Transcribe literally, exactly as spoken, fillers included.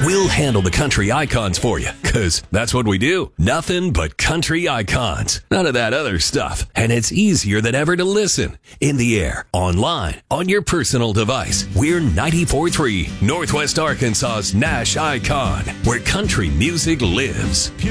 We'll handle the country icons for you, because that's what we do. Nothing but country icons. None of that other stuff. And it's easier than ever to listen. In the air, online, on your personal device. We're ninety-four point three, Northwest Arkansas's Nash Icon, where country music lives.